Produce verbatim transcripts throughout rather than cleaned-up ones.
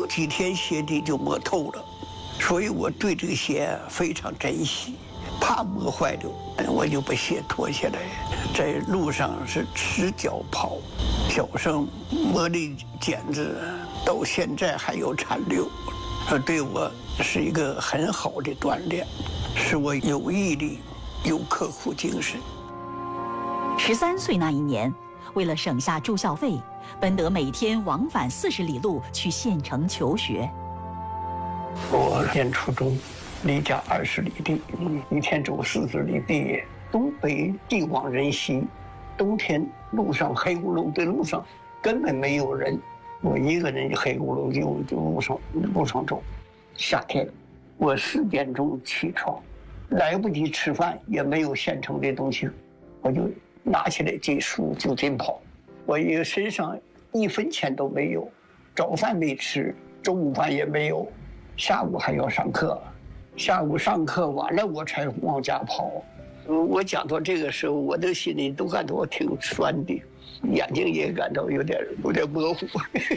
几天鞋底就磨透了，所以我对这个鞋非常珍惜，怕磨坏了，我就把鞋脱下来，在路上是赤脚跑，脚上磨的茧子到现在还有残留，这对我是一个很好的锻炼，使我有毅力，有刻苦精神。 十三岁那一年，为了省下住校费，奔德每天往返四十里路去县城求学。 我念初中，离家二十里地，一天走四十里地。东北地广人稀，冬天路上黑咕隆的路上根本没有人，我一个人黑咕隆就就路上路上走。夏天，我四点钟起床，来不及吃饭，也没有现成的东西，我就拿起来这书就真跑。我一个身上一分钱都没有，早饭没吃，中午饭也没有，下午还要上课，下午上课完了我才往家跑。我讲到这个时候，我的心里都感到挺酸的，眼睛也感到有点有点模糊，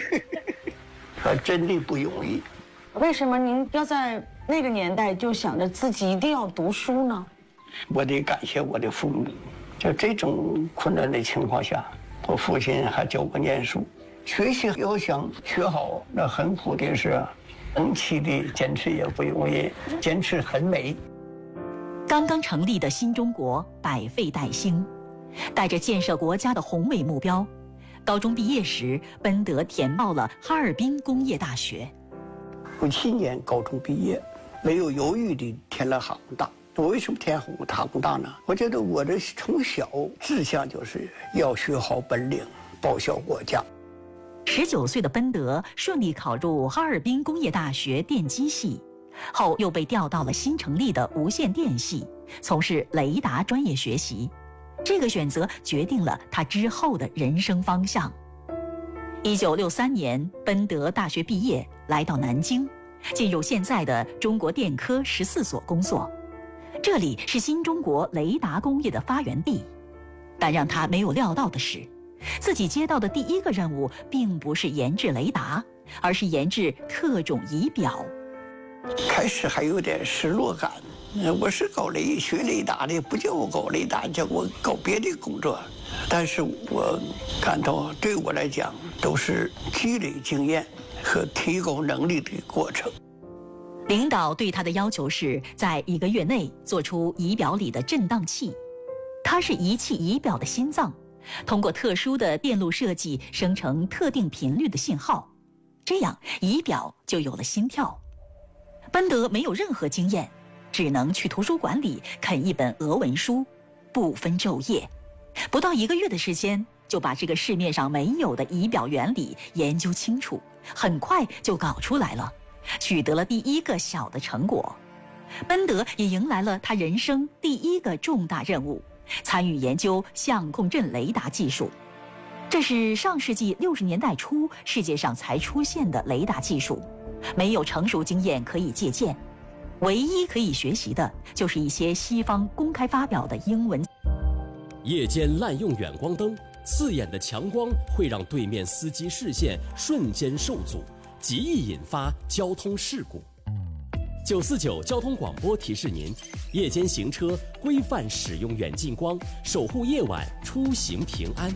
真的不容易。 为什么您要在那个年代就想着自己一定要读书呢？ 我得感谢我的父母，在这种困难的情况下，我父亲还教我念书。学习要想学好，那很苦的事，长期的坚持也不容易，坚持很美。 刚刚成立的新中国百废待兴，带着建设国家的宏伟目标，高中毕业时，奔德填报了哈尔滨工业大学。 五七年高中毕业，没有犹豫地填了哈工大。我为什么填哈工大呢？我觉得我的从小志向就是要学好本领，报效国家。 十九岁的奔德顺利考入哈尔滨工业大学电机系。后又被调到了新成立的无线电系，从事雷达专业学习。这个选择决定了他之后的人生方向。一九六三年，奔德大学毕业，来到南京，进入现在的中国电科十四所工作。这里是新中国雷达工业的发源地。但让他没有料到的是，自己接到的第一个任务并不是研制雷达，而是研制特种仪表。 开始还有点失落感，我是搞雷学雷达的，不叫我搞雷达，叫我搞别的工作。但是我感到对我来讲都是积累经验和提高能力的过程。 领导对他的要求是在一个月内做出仪表里的振荡器，它是仪器仪表的心脏，通过特殊的电路设计生成特定频率的信号，这样仪表就有了心跳。奔德没有任何经验，只能去图书馆里啃一本俄文书，不分昼夜，不到一个月的时间就把这个市面上没有的仪表原理研究清楚，很快就搞出来了，取得了第一个小的成果。奔德也迎来了他人生第一个重大任务，参与研究相控阵雷达技术。这是上世纪六十年代初世界上才出现的雷达技术，没有成熟经验可以借鉴，唯一可以学习的就是一些西方公开发表的英文。 夜间滥用远光灯，刺眼的强光会让对面司机视线瞬间受阻，极易引发交通事故。九四九交通广播提示您：夜间行车规范使用远近光，守护夜晚出行平安。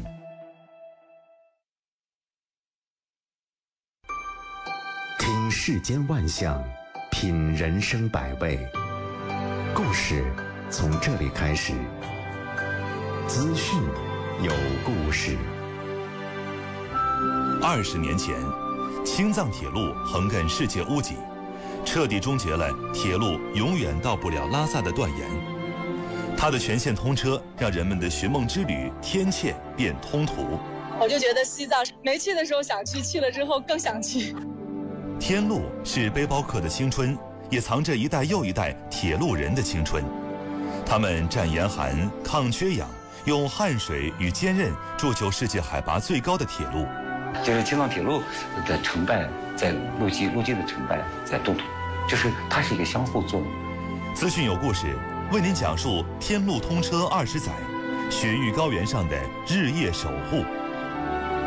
听世间万象，品人生百味，故事从这里开始。资讯有故事。 二十年前，青藏铁路横亘世界屋脊，彻底终结了铁路永远到不了拉萨的断言。它的全线通车，让人们的寻梦之旅天堑变通途。 我就觉得西藏没去的时候想去，去了之后更想去。 天路是背包客的青春，也藏着一代又一代铁路人的青春。他们战严寒、抗缺氧，用汗水与坚韧铸就世界海拔最高的铁路。 就是青藏铁路的成败在陆基，陆基的成败在东土，就是它是一个相互作用。 资讯有故事，为您讲述天路通车二十载，雪域高原上的日夜守护。